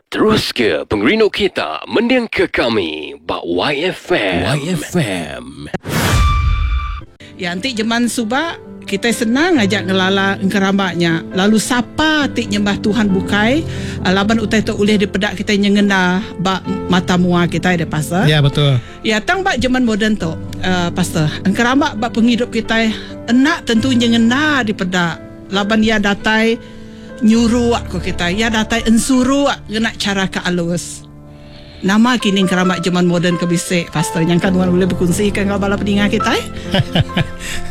Terus ke pengerenuk kita mendiang ke kami bak YFM. Ya, antik jeman subak kita senang ajak ngelala engkerambaknya. Lalu siapa tik nyembah Tuhan bukai laban utai tu ulih dipedak kita nyengena bak mata mua kita ada pastor. Ya, betul. Ya, tang bak zaman moden tu pastor. Engkerambak bak penghidup kita enak tentu nyengena dipedak. Laban ya datai nyuruh aku kita. Ya datai ensuru kena cara ke alus. Nama kini keramat zaman moden kebisik pastor yang kan boleh berkongsi kan kalau bala pendengar kita